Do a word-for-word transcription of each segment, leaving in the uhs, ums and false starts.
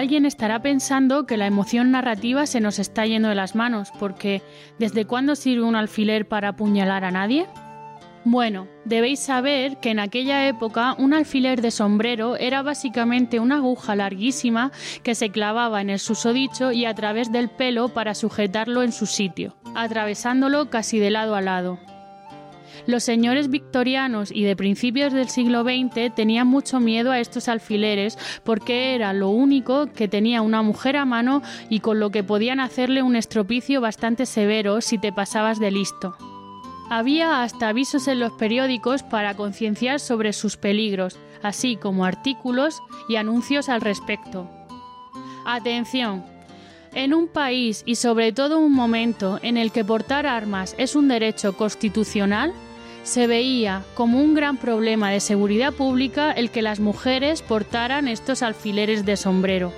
Alguien estará pensando que la emoción narrativa se nos está yendo de las manos, porque ¿desde cuándo sirve un alfiler para apuñalar a nadie? Bueno, debéis saber que en aquella época un alfiler de sombrero era básicamente una aguja larguísima que se clavaba en el susodicho y a través del pelo para sujetarlo en su sitio, atravesándolo casi de lado a lado. Los señores victorianos y de principios del siglo veinte tenían mucho miedo a estos alfileres porque era lo único que tenía una mujer a mano y con lo que podían hacerle un estropicio bastante severo si te pasabas de listo. Había hasta avisos en los periódicos para concienciar sobre sus peligros, así como artículos y anuncios al respecto. Atención. En un país y sobre todo un momento en el que portar armas es un derecho constitucional, se veía como un gran problema de seguridad pública el que las mujeres portaran estos alfileres de sombrero.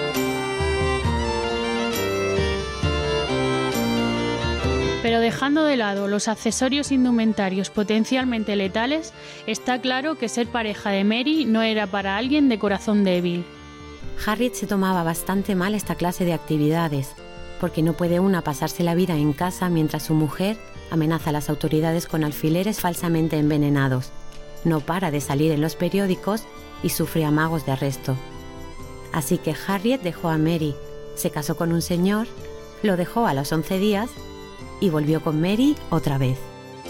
Pero dejando de lado los accesorios indumentarios potencialmente letales, está claro que ser pareja de Mary no era para alguien de corazón débil. Harriet se tomaba bastante mal esta clase de actividades, porque no puede una pasarse la vida en casa mientras su mujer amenaza a las autoridades con alfileres falsamente envenenados. No para de salir en los periódicos y sufre amagos de arresto. Así que Harriet dejó a Mary, se casó con un señor, lo dejó a los once días y volvió con Mary otra vez.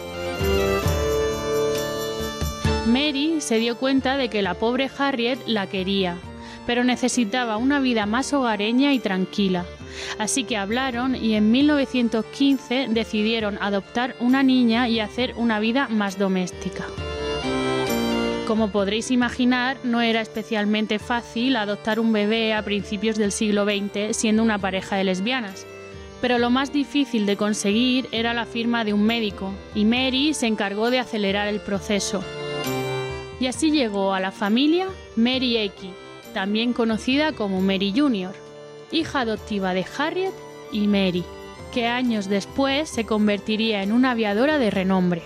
Mary se dio cuenta de que la pobre Harriet la quería, pero necesitaba una vida más hogareña y tranquila. Así que hablaron y en mil novecientos quince decidieron adoptar una niña y hacer una vida más doméstica. Como podréis imaginar, no era especialmente fácil adoptar un bebé a principios del siglo veinte siendo una pareja de lesbianas. Pero lo más difícil de conseguir era la firma de un médico, y Mary se encargó de acelerar el proceso. Y así llegó a la familia Mary Eki, también conocida como Mary junior, hija adoptiva de Harriet y Mary, que años después se convertiría en una aviadora de renombre.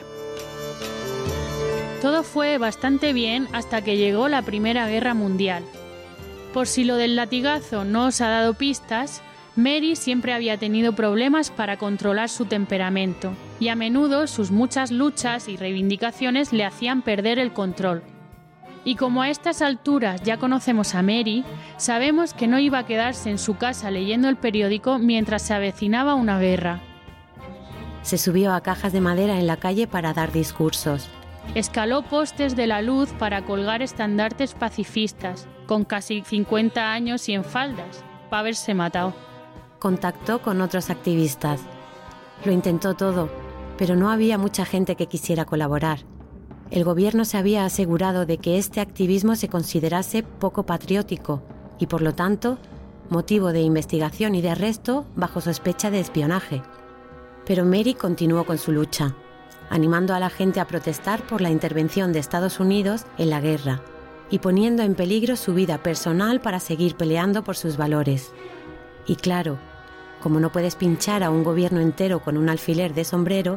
Todo fue bastante bien hasta que llegó la Primera Guerra Mundial. Por si lo del latigazo no os ha dado pistas, Mary siempre había tenido problemas para controlar su temperamento, y a menudo sus muchas luchas y reivindicaciones le hacían perder el control. Y como a estas alturas ya conocemos a Mary, sabemos que no iba a quedarse en su casa leyendo el periódico mientras se avecinaba una guerra. Se subió a cajas de madera en la calle para dar discursos. Escaló postes de la luz para colgar estandartes pacifistas, con casi cincuenta años y en faldas, para haberse matado. Contactó con otros activistas. Lo intentó todo, pero no había mucha gente que quisiera colaborar. El gobierno se había asegurado de que este activismo se considerase poco patriótico y, por lo tanto, motivo de investigación y de arresto bajo sospecha de espionaje. Pero Mary continuó con su lucha, animando a la gente a protestar por la intervención de Estados Unidos en la guerra y poniendo en peligro su vida personal para seguir peleando por sus valores. Y claro, como no puedes pinchar a un gobierno entero con un alfiler de sombrero,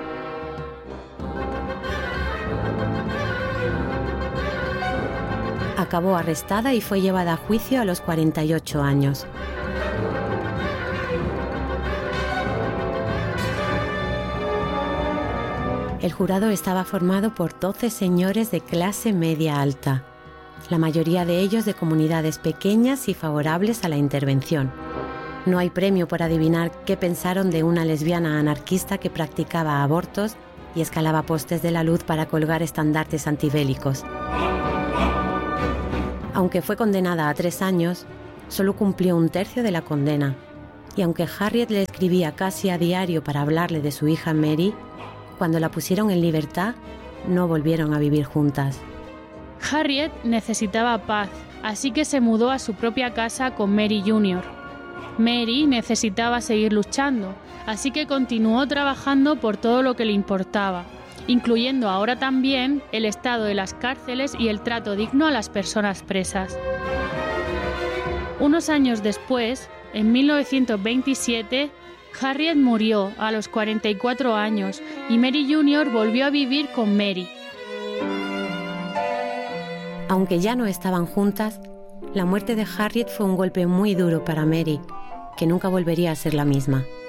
acabó arrestada y fue llevada a juicio a los cuarenta y ocho años. El jurado estaba formado por doce señores de clase media alta, la mayoría de ellos de comunidades pequeñas y favorables a la intervención. No hay premio por adivinar qué pensaron de una lesbiana anarquista que practicaba abortos y escalaba postes de la luz para colgar estandartes antibélicos. Aunque fue condenada a tres años, solo cumplió un tercio de la condena, y aunque Harriet le escribía casi a diario para hablarle de su hija Mary, cuando la pusieron en libertad, no volvieron a vivir juntas. Harriet necesitaba paz, así que se mudó a su propia casa con Mary junior Mary necesitaba seguir luchando, así que continuó trabajando por todo lo que le importaba, incluyendo ahora también el estado de las cárceles y el trato digno a las personas presas. Unos años después, en mil novecientos veintisiete, Harriet murió a los cuarenta y cuatro años y Mary junior volvió a vivir con Mary. Aunque ya no estaban juntas, La muerte de Harriet fue un golpe muy duro para Mary, que nunca volvería a ser la misma.